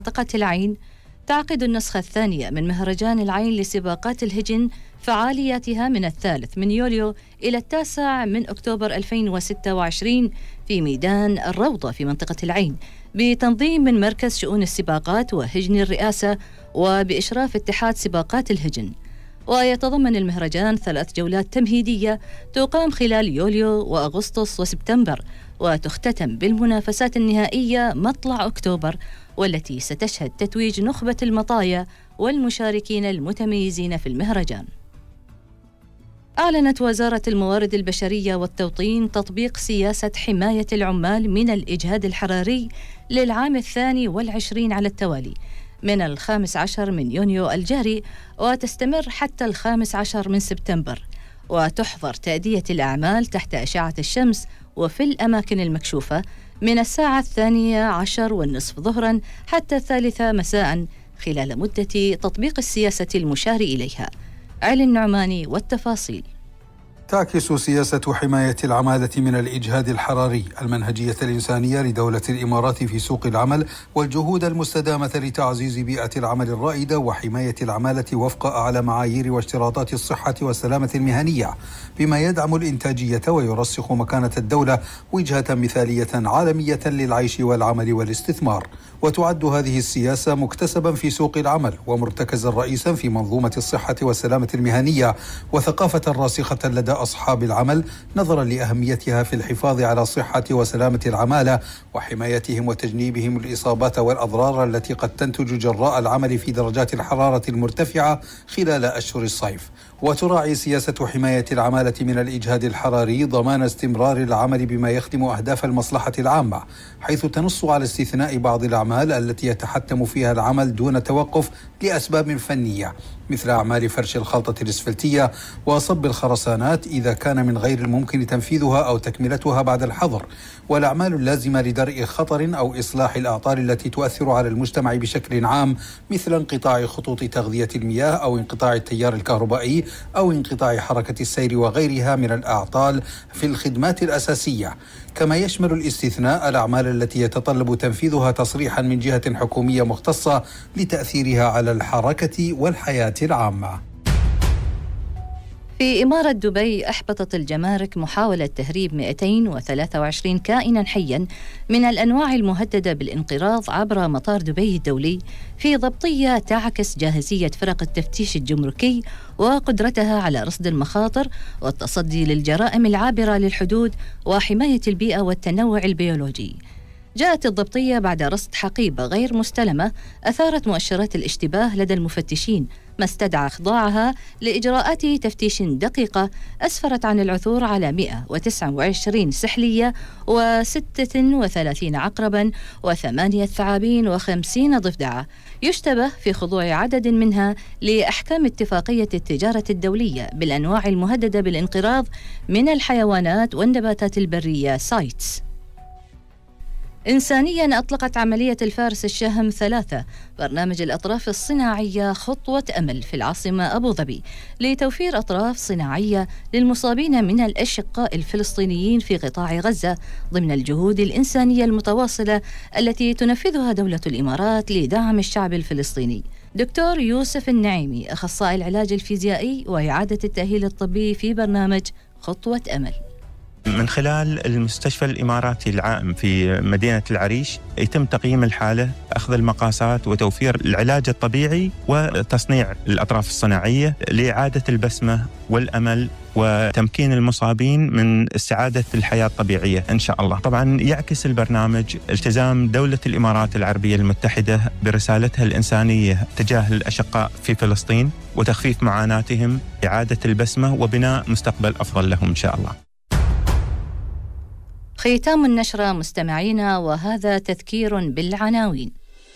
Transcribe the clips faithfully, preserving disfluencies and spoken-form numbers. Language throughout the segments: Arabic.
منطقة العين تعقد النسخة الثانية من مهرجان العين لسباقات الهجن فعالياتها من الثالث من يوليو إلى التاسع من أكتوبر ألفين وستة وعشرين في ميدان الروضة في منطقة العين، بتنظيم من مركز شؤون السباقات وهجن الرئاسة وبإشراف اتحاد سباقات الهجن. ويتضمن المهرجان ثلاث جولات تمهيدية تقام خلال يوليو وأغسطس وسبتمبر، وتختتم بالمنافسات النهائية مطلع أكتوبر، والتي ستشهد تتويج نخبة المطايا والمشاركين المتميزين في المهرجان. أعلنت وزارة الموارد البشرية والتوطين تطبيق سياسة حماية العمال من الإجهاد الحراري للعام الثاني والعشرين على التوالي من الخامس عشر من يونيو الجاري، وتستمر حتى الخامس عشر من سبتمبر، وتحظر تأدية الأعمال تحت أشعة الشمس وفي الأماكن المكشوفة من الساعة الثانية عشر والنصف ظهراً حتى الثالثة مساءً خلال مدة تطبيق السياسة المشار إليها. علي النعماني والتفاصيل. تعكس سياسة حماية العمالة من الإجهاد الحراري المنهجية الإنسانية لدولة الإمارات في سوق العمل والجهود المستدامة لتعزيز بيئة العمل الرائدة وحماية العمالة وفق أعلى معايير واشتراطات الصحة والسلامة المهنية، بما يدعم الإنتاجية ويرسخ مكانة الدولة وجهة مثالية عالمية للعيش والعمل والاستثمار. وتعد هذه السياسة مكتسبا في سوق العمل ومرتكزا رئيسا في منظومة الصحة والسلامة المهنية وثقافة راسخة لدى أصحاب العمل، نظرا لأهميتها في الحفاظ على صحة وسلامة العمالة وحمايتهم وتجنيبهم الإصابات والأضرار التي قد تنتج جراء العمل في درجات الحرارة المرتفعة خلال أشهر الصيف. وتراعي سياسة حماية العمالة من الإجهاد الحراري ضمان استمرار العمل بما يخدم أهداف المصلحة العامة، حيث تنص على استثناء بعض الأعمال التي يتحتم فيها العمل دون توقف لأسباب فنية، مثل أعمال فرش الخلطة الإسفلتية وصب الخرسانات إذا كان من غير الممكن تنفيذها أو تكملتها بعد الحظر، والأعمال اللازمة لدرء خطر أو إصلاح الأعطال التي تؤثر على المجتمع بشكل عام، مثل انقطاع خطوط تغذية المياه أو انقطاع التيار الكهربائي أو انقطاع حركة السير وغيرها من الأعطال في الخدمات الأساسية. كما يشمل الاستثناء الأعمال التي يتطلب تنفيذها تصريحا من جهة حكومية مختصة لتأثيرها على الحركة والحياة العامة. في إمارة دبي أحبطت الجمارك محاولة تهريب مئتين وثلاثة وعشرين كائنا حيا من الأنواع المهددة بالانقراض عبر مطار دبي الدولي، في ضبطية تعكس جاهزية فرق التفتيش الجمركي وقدرتها على رصد المخاطر والتصدي للجرائم العابرة للحدود وحماية البيئة والتنوع البيولوجي. جاءت الضبطية بعد رصد حقيبة غير مستلمة أثارت مؤشرات الاشتباه لدى المفتشين، ما استدعى إخضاعها لإجراءات تفتيش دقيقة أسفرت عن العثور على مئة وتسعة وعشرين سحلية وستة وثلاثين عقربا وثمانية ثعابين وخمسين ضفدعة، يشتبه في خضوع عدد منها لأحكام اتفاقية التجارة الدولية بالأنواع المهددة بالانقراض من الحيوانات والنباتات البرية سايتس. إنسانياً أطلقت عملية الفارس الشهم ثلاثة برنامج الأطراف الصناعية خطوة أمل في العاصمة أبو ظبي لتوفير أطراف صناعية للمصابين من الأشقاء الفلسطينيين في قطاع غزة ضمن الجهود الإنسانية المتواصلة التي تنفذها دولة الإمارات لدعم الشعب الفلسطيني. دكتور يوسف النعيمي أخصائي العلاج الفيزيائي وإعادة التأهيل الطبي في برنامج خطوة أمل. من خلال المستشفى الإماراتي العام في مدينة العريش يتم تقييم الحالة، أخذ المقاسات وتوفير العلاج الطبيعي وتصنيع الأطراف الصناعية لإعادة البسمة والأمل وتمكين المصابين من استعادة الحياة الطبيعية إن شاء الله. طبعا يعكس البرنامج التزام دولة الإمارات العربية المتحدة برسالتها الإنسانية تجاه الأشقاء في فلسطين وتخفيف معاناتهم، إعادة البسمة وبناء مستقبل أفضل لهم إن شاء الله. ختام النشرة مستمعينا، وهذا تذكير بالعناوين.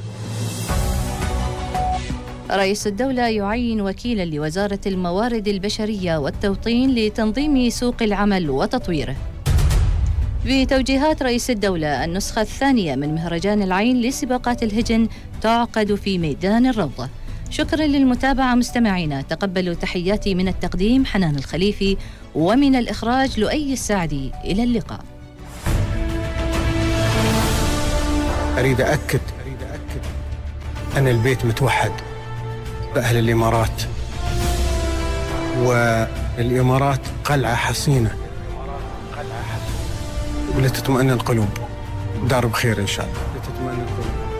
رئيس الدولة يعين وكيلا لوزارة الموارد البشرية والتوطين لتنظيم سوق العمل وتطويره. بتوجيهات رئيس الدولة، النسخة الثانية من مهرجان العين لسباقات الهجن تعقد في ميدان الروضة. شكرا للمتابعة مستمعينا، تقبلوا تحياتي من التقديم حنان الخليفي ومن الإخراج لؤي السعدي. إلى اللقاء. أريد أكد أن البيت متوحد بأهل الإمارات، والإمارات قلعة حصينة ولتطمئن القلوب. دار بخير إن شاء الله.